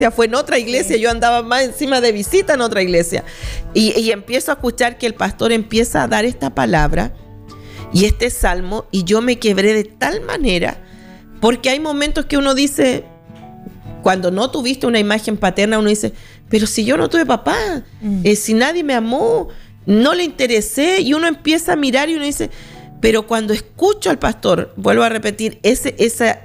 fue en otra iglesia, yo andaba más encima de visita en otra iglesia. Y empiezo a escuchar que el pastor empieza a dar esta palabra y este salmo, y yo me quebré de tal manera, porque hay momentos que uno dice, cuando no tuviste una imagen paterna, uno dice, pero si yo no tuve papá, si nadie me amó, no le interesé, y uno empieza a mirar y uno dice, pero cuando escucho al pastor, vuelvo a repetir, esa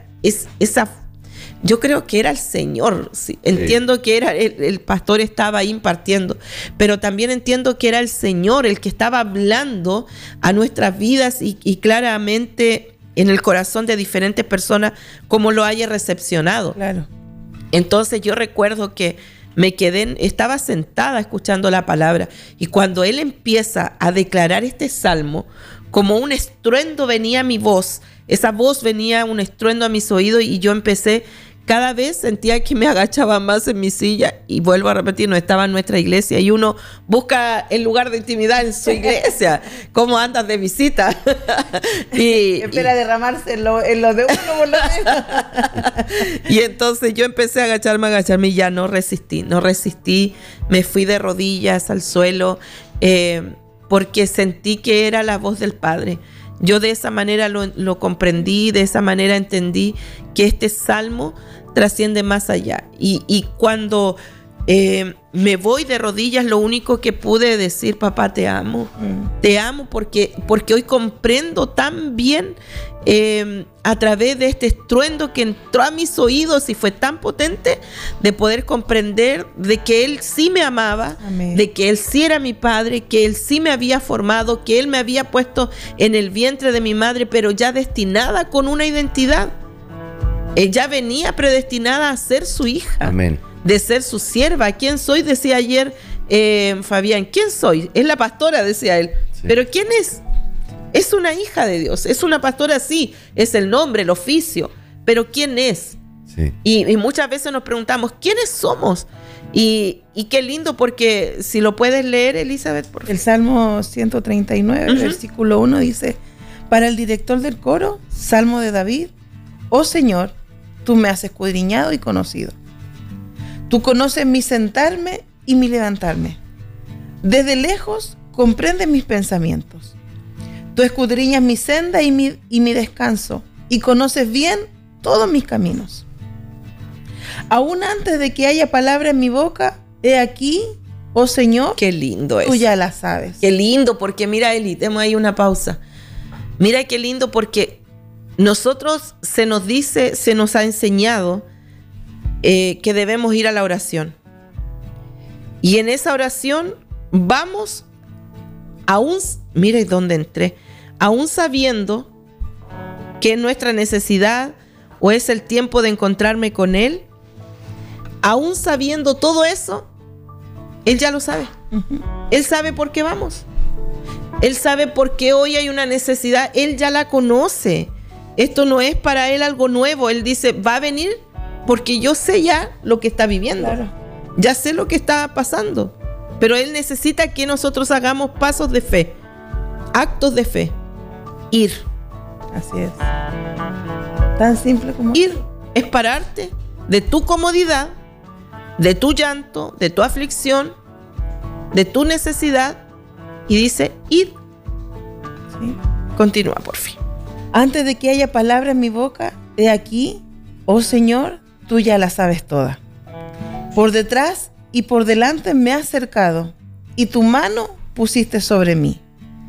yo creo que era el Señor, sí. Entiendo que era el pastor estaba ahí impartiendo, pero también entiendo que era el Señor el que estaba hablando a nuestras vidas y claramente en el corazón de diferentes personas como lo haya recepcionado. Claro. Entonces yo recuerdo que estaba sentada escuchando la palabra, y cuando él empieza a declarar este salmo, como un estruendo venía a mi voz, esa voz venía un estruendo a mis oídos, y yo empecé, cada vez sentía que me agachaba más en mi silla, y vuelvo a repetir, no estaba en nuestra iglesia, y uno busca el lugar de intimidad en su iglesia, ¿cómo andas de visita? y espera derramarse en lo de uno por lo menos. Y entonces yo empecé a agacharme y ya no resistí, me fui de rodillas al suelo, porque sentí que era la voz del Padre. Yo de esa manera lo comprendí, de esa manera entendí que este salmo trasciende más allá. Y cuando me voy de rodillas, lo único que pude decir, papá, te amo. Te amo porque hoy comprendo tan bien a través de este estruendo que entró a mis oídos y fue tan potente, de poder comprender de que Él sí me amaba. Amén. De que Él sí era mi Padre, que Él sí me había formado, que Él me había puesto en el vientre de mi madre, pero ya destinada con una identidad. Ella venía predestinada a ser su hija. Amén. De ser su sierva. ¿Quién soy? Decía ayer Fabián. ¿Quién soy? Es la pastora, decía él. Sí. Pero ¿quién es? Es una hija de Dios. Es una pastora, sí. Es el nombre, el oficio. Pero ¿quién es? Sí. Y muchas veces nos preguntamos, ¿quiénes somos? Y qué lindo, porque si lo puedes leer, Elizabeth, por favor. El Salmo 139, versículo 1 dice, para el director del coro, Salmo de David, oh Señor, tú me has escudriñado y conocido. Tú conoces mi sentarme y mi levantarme. Desde lejos comprendes mis pensamientos. Tú escudriñas mi senda y mi descanso, y conoces bien todos mis caminos. Aún antes de que haya palabra en mi boca, he aquí, oh Señor, qué lindo es. Tú ya la sabes. Qué lindo, porque mira, Eli, tenemos ahí una pausa. Mira qué lindo, porque nosotros se nos ha enseñado que debemos ir a la oración. Y en esa oración vamos, mire dónde entré, aún sabiendo que es nuestra necesidad o es el tiempo de encontrarme con Él, aún sabiendo todo eso, Él ya lo sabe. Él sabe por qué vamos. Él sabe por qué hoy hay una necesidad. Él ya la conoce. Esto no es para Él algo nuevo. Él dice, va a venir porque yo sé ya lo que está viviendo. Claro. Ya sé lo que está pasando. Pero Él necesita que nosotros hagamos pasos de fe, actos de fe. Ir. Así es. Tan simple como ir. Es pararte de tu comodidad, de tu llanto, de tu aflicción, de tu necesidad, y dice, id. Sí. Continúa, por fin. Antes de que haya palabra en mi boca, he aquí, oh Señor, tú ya la sabes toda. Por detrás y por delante me has cercado, y tu mano pusiste sobre mí.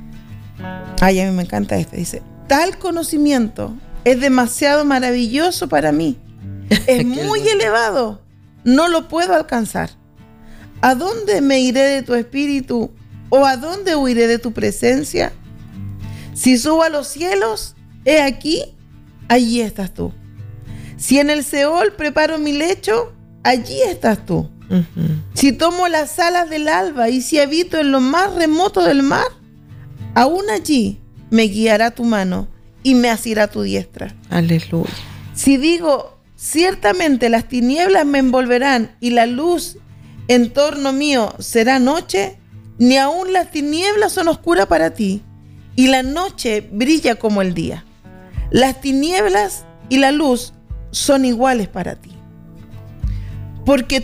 Ay, a mí me encanta dice, tal conocimiento es demasiado maravilloso para mí. Es muy elevado, no lo puedo alcanzar. ¿A dónde me iré de tu espíritu? ¿O a dónde huiré de tu presencia? Si subo a los cielos, he aquí, allí estás tú. Si en el Seol preparo mi lecho, allí estás tú. Si tomo las alas del alba y si habito en lo más remoto del mar, aún allí me guiará tu mano y me asirá tu diestra. Aleluya. Si digo, ciertamente las tinieblas me envolverán y la luz en torno mío será noche, ni aún las tinieblas son oscuras para ti, y la noche brilla como el día. Las tinieblas y la luz son iguales para ti. Porque